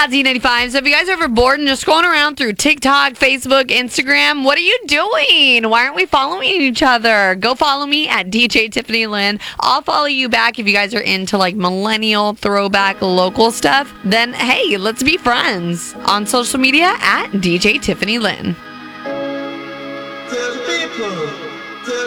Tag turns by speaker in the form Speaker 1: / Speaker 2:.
Speaker 1: Hot Z95. So if you guys are ever bored and just scrolling around through TikTok, Facebook, Instagram, what are you doing? Why aren't we following each other? Go follow me at DJ Tiffany Lynn. I'll follow you back if you guys are into like millennial throwback local stuff. Then, hey, let's be friends on social media at DJ Tiffany Lynn.